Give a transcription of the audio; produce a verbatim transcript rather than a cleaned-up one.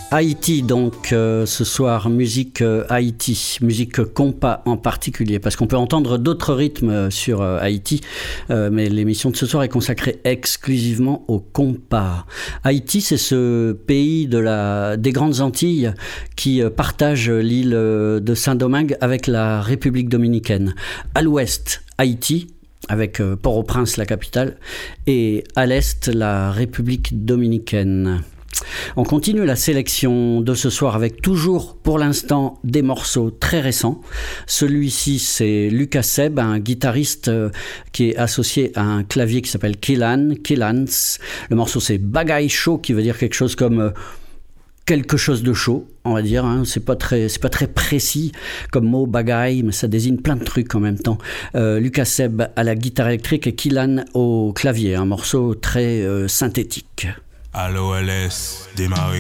Haïti, donc euh, ce soir, musique euh, Haïti, musique compas en particulier, parce qu'on peut entendre d'autres rythmes sur euh, Haïti, euh, mais l'émission de ce soir est consacrée exclusivement au compas. Haïti, c'est ce pays de la, des Grandes Antilles qui euh, partage l'île de Saint-Domingue avec la République dominicaine. À l'ouest, Haïti, avec euh, Port-au-Prince, la capitale, et à l'est, la République dominicaine. On continue la sélection de ce soir avec toujours pour l'instant des morceaux très récents. Celui-ci c'est Lucas Seb, un guitariste qui est associé à un clavier qui s'appelle Killan, Killans. Le morceau c'est Bagay Chaud, qui veut dire quelque chose comme quelque chose de chaud, on va dire, hein. C'est pas très, c'est pas très précis comme mot bagay, mais ça désigne plein de trucs en même temps. Euh, Lucas Seb à la guitare électrique et Killan au clavier, un morceau très euh, synthétique. À l'O L S, démarrer